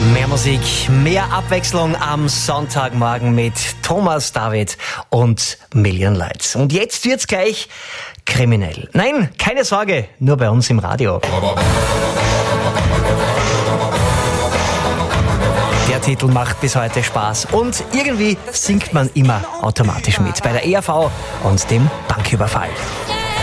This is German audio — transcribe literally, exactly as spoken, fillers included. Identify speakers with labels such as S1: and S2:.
S1: Mehr Musik, mehr Abwechslung am Sonntagmorgen mit Thomas, David und Million Lights. Und jetzt wird's gleich kriminell. Nein, keine Sorge, nur bei uns im Radio. Der Titel macht bis heute Spaß und irgendwie singt man immer automatisch mit bei der E R V und dem Banküberfall.